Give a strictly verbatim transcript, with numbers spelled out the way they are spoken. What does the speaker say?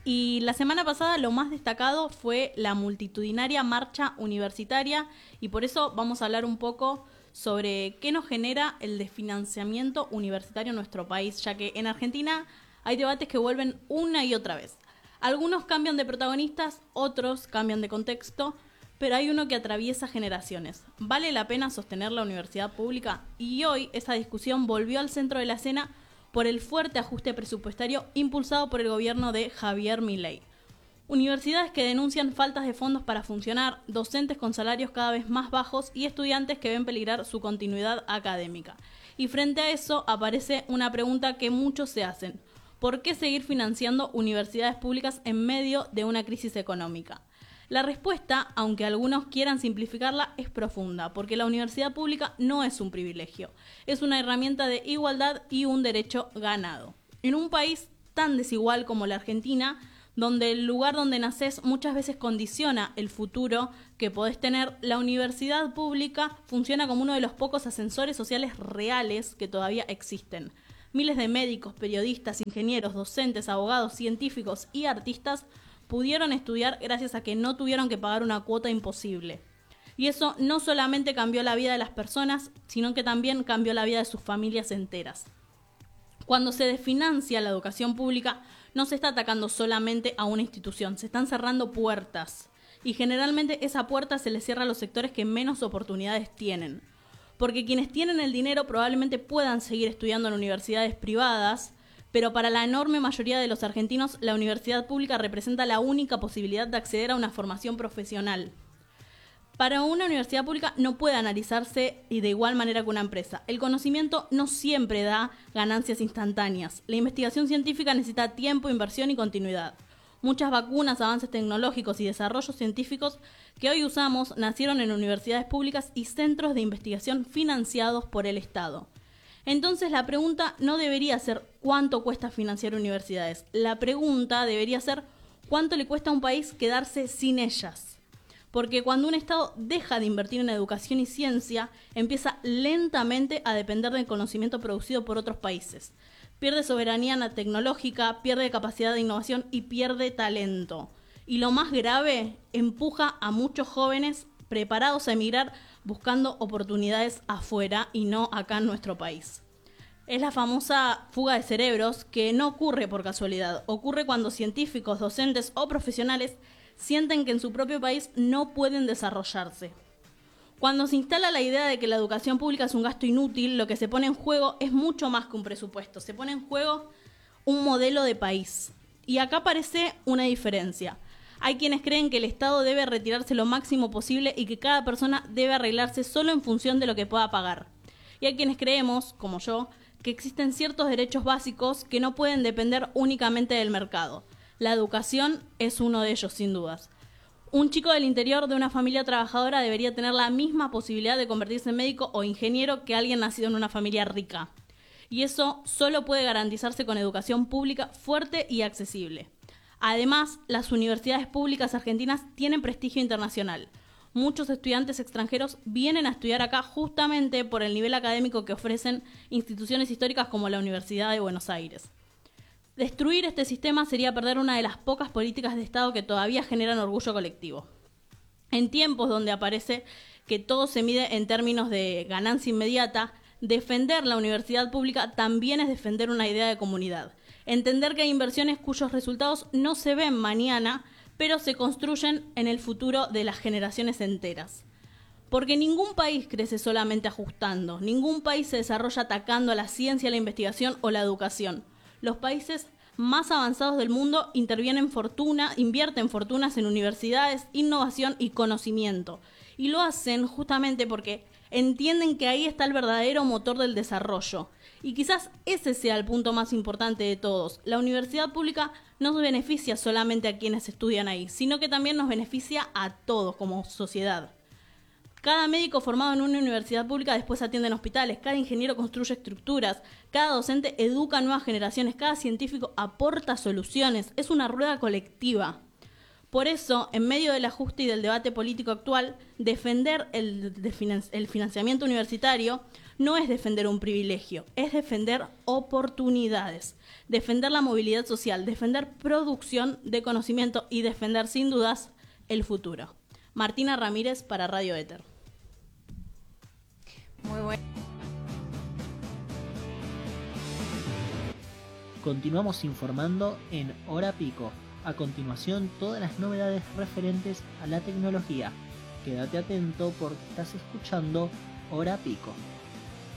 Y la semana pasada lo más destacado fue la multitudinaria marcha universitaria y por eso vamos a hablar un poco sobre qué nos genera el desfinanciamiento universitario en nuestro país, ya que en Argentina hay debates que vuelven una y otra vez. Algunos cambian de protagonistas, otros cambian de contexto, pero hay uno que atraviesa generaciones. ¿Vale la pena sostener la universidad pública? Y hoy esa discusión volvió al centro de la escena por el fuerte ajuste presupuestario impulsado por el gobierno de Javier Milei. Universidades que denuncian faltas de fondos para funcionar, docentes con salarios cada vez más bajos y estudiantes que ven peligrar su continuidad académica. Y frente a eso aparece una pregunta que muchos se hacen. ¿Por qué seguir financiando universidades públicas en medio de una crisis económica? La respuesta, aunque algunos quieran simplificarla, es profunda, porque la universidad pública no es un privilegio, es una herramienta de igualdad y un derecho ganado. En un país tan desigual como la Argentina, donde el lugar donde nacés muchas veces condiciona el futuro que podés tener, la universidad pública funciona como uno de los pocos ascensores sociales reales que todavía existen. Miles de médicos, periodistas, ingenieros, docentes, abogados, científicos y artistas pudieron estudiar gracias a que no tuvieron que pagar una cuota imposible. Y eso no solamente cambió la vida de las personas, sino que también cambió la vida de sus familias enteras. Cuando se desfinancia la educación pública, no se está atacando solamente a una institución, se están cerrando puertas. Y generalmente esa puerta se le cierra a los sectores que menos oportunidades tienen. Porque quienes tienen el dinero probablemente puedan seguir estudiando en universidades privadas, pero para la enorme mayoría de los argentinos, la universidad pública representa la única posibilidad de acceder a una formación profesional. Para una universidad pública no puede analizarse y de igual manera que una empresa. El conocimiento no siempre da ganancias instantáneas. La investigación científica necesita tiempo, inversión y continuidad. Muchas vacunas, avances tecnológicos y desarrollos científicos que hoy usamos nacieron en universidades públicas y centros de investigación financiados por el Estado. Entonces la pregunta no debería ser cuánto cuesta financiar universidades. La pregunta debería ser cuánto le cuesta a un país quedarse sin ellas. Porque cuando un Estado deja de invertir en educación y ciencia, empieza lentamente a depender del conocimiento producido por otros países. Pierde soberanía tecnológica, pierde capacidad de innovación y pierde talento. Y lo más grave, empuja a muchos jóvenes preparados a emigrar buscando oportunidades afuera y no acá en nuestro país. Es la famosa fuga de cerebros que no ocurre por casualidad, ocurre cuando científicos, docentes o profesionales sienten que en su propio país no pueden desarrollarse. Cuando se instala la idea de que la educación pública es un gasto inútil, lo que se pone en juego es mucho más que un presupuesto, se pone en juego un modelo de país. Y acá aparece una diferencia. Hay quienes creen que el Estado debe retirarse lo máximo posible y que cada persona debe arreglarse solo en función de lo que pueda pagar. Y hay quienes creemos, como yo, que existen ciertos derechos básicos que no pueden depender únicamente del mercado. La educación es uno de ellos, sin dudas. Un chico del interior de una familia trabajadora debería tener la misma posibilidad de convertirse en médico o ingeniero que alguien nacido en una familia rica. Y eso solo puede garantizarse con educación pública fuerte y accesible. Además, las universidades públicas argentinas tienen prestigio internacional. Muchos estudiantes extranjeros vienen a estudiar acá justamente por el nivel académico que ofrecen instituciones históricas como la Universidad de Buenos Aires. Destruir este sistema sería perder una de las pocas políticas de Estado que todavía generan orgullo colectivo. En tiempos donde aparece que todo se mide en términos de ganancia inmediata, defender la universidad pública también es defender una idea de comunidad. Entender que hay inversiones cuyos resultados no se ven mañana, pero se construyen en el futuro de las generaciones enteras. Porque ningún país crece solamente ajustando, ningún país se desarrolla atacando a la ciencia, la investigación o la educación. Los países más avanzados del mundo intervienen fortuna, invierten fortunas en universidades, innovación y conocimiento. Y lo hacen justamente porque entienden que ahí está el verdadero motor del desarrollo. Y quizás ese sea el punto más importante de todos. La universidad pública no beneficia solamente a quienes estudian ahí, sino que también nos beneficia a todos como sociedad. Cada médico formado en una universidad pública después atiende en hospitales, cada ingeniero construye estructuras, cada docente educa a nuevas generaciones, cada científico aporta soluciones. Es una rueda colectiva. Por eso, en medio del ajuste y del debate político actual, defender el, el financiamiento universitario no es defender un privilegio, es defender oportunidades, defender la movilidad social, defender producción de conocimiento y defender sin dudas el futuro. Martina Ramírez para Radio Éter. Muy bueno. Continuamos informando en Hora Pico. A continuación, todas las novedades referentes a la tecnología. Quédate atento porque estás escuchando Hora Pico.